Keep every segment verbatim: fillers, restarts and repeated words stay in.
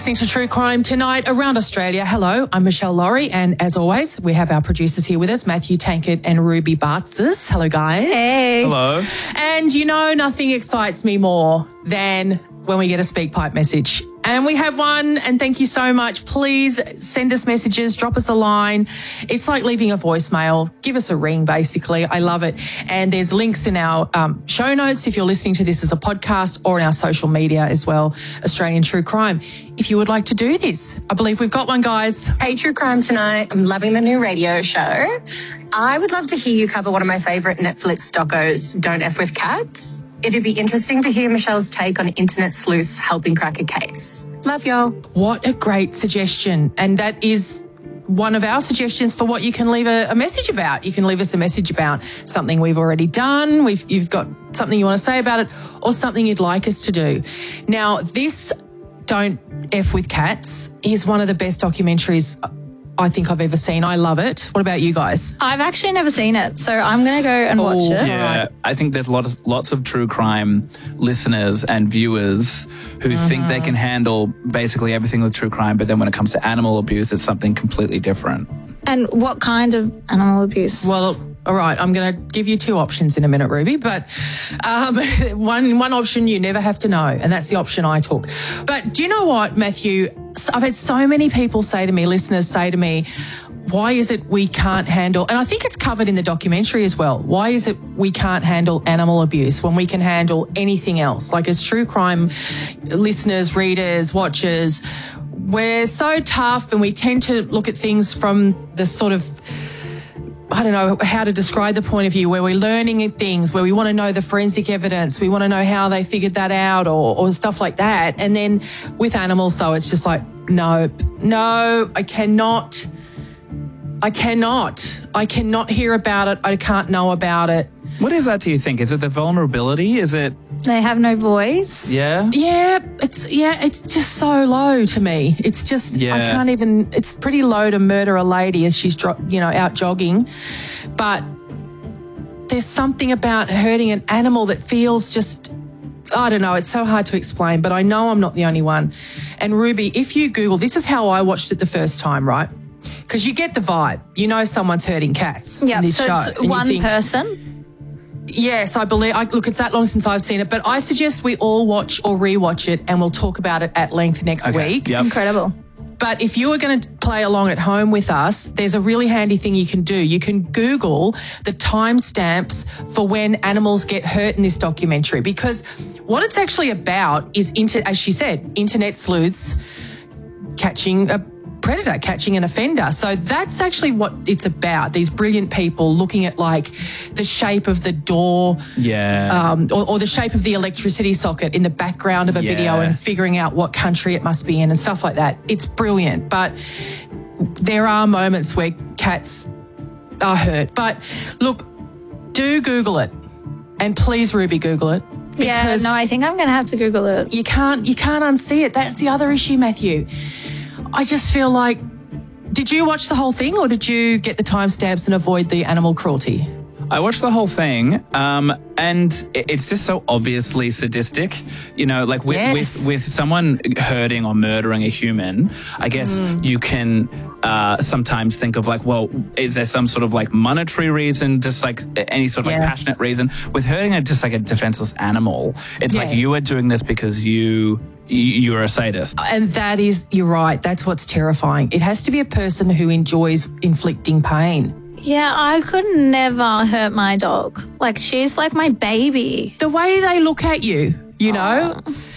listening to True Crime Tonight around Australia. Hello, I'm Michelle Laurie, and as always, we have our producers here with us, Matthew Tankard and Ruby Bartzis. Hello, guys. Hey. Hello. And you know, nothing excites me more than when we get a speak pipe message. And we have one, and thank you so much. Please send us messages, drop us a line. It's like leaving a voicemail. Give us a ring, basically. I love it. And there's links in our um, show notes if you're listening to this as a podcast, or in our social media as well, Australian True Crime. If you would like to do this, I believe we've got one, guys. Hey, True Crime Tonight. I'm loving the new radio show. I would love to hear you cover one of my favourite Netflix docos, Don't F With Cats. It'd be interesting to hear Michelle's take on internet sleuths helping crack a case. Love y'all. What a great suggestion. And that is one of our suggestions for what you can leave a, a message about. You can leave us a message about something we've already done, we've, you've got something you want to say about it, or something you'd like us to do. Now, this Don't F With Cats is one of the best documentaries I think I've ever seen. I love it. What about you guys? I've actually never seen it, so I'm going to go and Oh, watch it. Yeah, I think there's lots, lots of true crime listeners and viewers who Mm-hmm. think they can handle basically everything with true crime, but then when it comes to animal abuse, it's something completely different. And what kind of animal abuse? Well, all right, I'm going to give you two options in a minute, Ruby, but um, one one option you never have to know, and that's the option I took. But do you know what, Matthew? I've had so many people say to me, listeners say to me, why is it we can't handle, and I think it's covered in the documentary as well, why is it we can't handle animal abuse when we can handle anything else? Like, as true crime listeners, readers, watchers, we're so tough and we tend to look at things from the sort of, I don't know how to describe the point of view, where we're learning things, where we want to know the forensic evidence, we want to know how they figured that out, or, or stuff like that. And then with animals, though, it's just like, no, no, I cannot, I cannot, I cannot hear about it. I can't know about it. What is that, do you think? Is it the vulnerability? Is it... They have no voice. Yeah? Yeah, it's yeah, it's just so low to me. It's just, Yeah. I can't even, it's pretty low to murder a lady as she's, dro- you know, out jogging. But there's something about hurting an animal that feels just, I don't know, it's so hard to explain, but I know I'm not the only one. And Ruby, if you Google, this is how I watched it the first time, right? Because you get the vibe. You know someone's hurting cats Yeah, in this so show. it's and you one think, person. Yes, I believe. I, look, it's that long since I've seen it, but I suggest we all watch or rewatch it, and we'll talk about it at length next Okay, week. yep. Incredible. But if you are going to play along at home with us, there's a really handy thing you can do. You can Google the timestamps for when animals get hurt in this documentary, because what it's actually about is, inter- as she said, internet sleuths catching a predator, catching an offender. So that's actually what it's about. These brilliant people looking at, like, the shape of the door, Yeah. um, or, or the shape of the electricity socket in the background of a Yeah. video, and figuring out what country it must be in and stuff like that. It's brilliant. But there are moments where cats are hurt. But look, do Google it. And please, Ruby, Google it. Yeah, Because no, I think I'm going to have to Google it. you can't, you can't unsee it. That's the other issue, Matthew. I just feel like, did you watch the whole thing, or did you get the timestamps and avoid the animal cruelty? I watched the whole thing, um, and it- it's just so obviously sadistic. You know, like with, Yes. with, with someone hurting or murdering a human, I guess you can uh, sometimes think of, like, well, is there some sort of, like, monetary reason, just like any sort of Yeah. like passionate reason? With hurting a, just like a defenseless animal, it's Yeah. like you are doing this because you you- you're a sadist. And that is, you're right, that's what's terrifying. It has to be a person who enjoys inflicting pain. Yeah, I could never hurt my dog. Like, she's like my baby. The way they look at you, you know?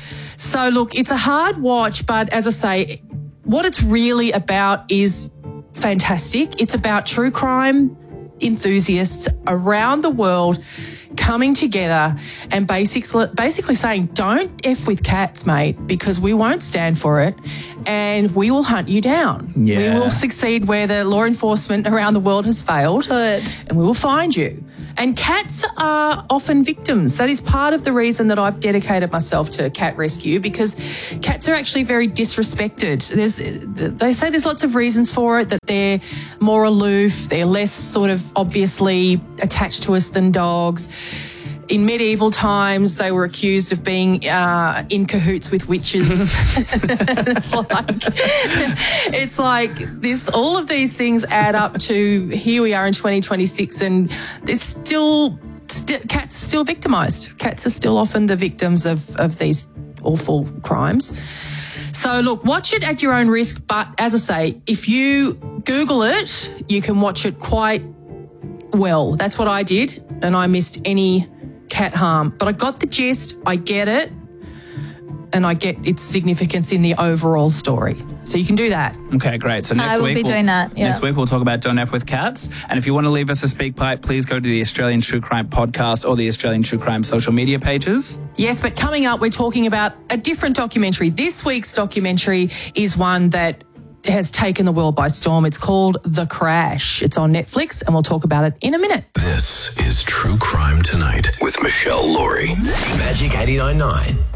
So, look, it's a hard watch, but as I say, what it's really about is fantastic. It's about true crime enthusiasts around the world coming together and basically, basically saying, don't F with cats, mate, because we won't stand for it, and we will hunt you down. Yeah. We will succeed where the law enforcement around the world has failed. Good. And we will find you. And cats are often victims. That is part of the reason that I've dedicated myself to cat rescue, because cats are actually very disrespected. There's, they say there's lots of reasons for it, that they're more aloof, they're less sort of obviously attached to us than dogs. in medieval times, they were accused of being uh, in cahoots with witches. it's like, it's like this. All of these things add up to here we are in twenty twenty-six, and there's still st- cats are still victimised. Cats are still often the victims of of these awful crimes. So look, watch it at your own risk. But as I say, if you Google it, you can watch it quite well. That's what I did, and I missed any cat harm. But I got the gist, I get it, and I get its significance in the overall story. So you can do that. Okay, great. So next I will week be we'll, doing that, yeah. Next week we'll talk about Don't F with Cats. And if you want to leave us a speak pipe, please go to the Australian True Crime Podcast or the Australian True Crime social media pages. Yes, but coming up, we're talking about a different documentary. This week's documentary is one that has taken the world by storm. It's called The Crash. It's on Netflix, and we'll talk about it in a minute. This is True Crime Tonight with Michelle Laurie. Magic eighty-nine point nine.